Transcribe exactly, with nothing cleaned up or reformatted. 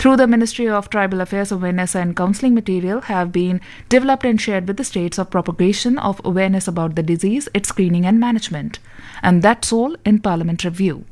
through the Ministry of Tribal Affairs, awareness and counselling material have been developed and shared with the states of propagation of awareness about the disease, its screening and management. And that's all in Parliament Review.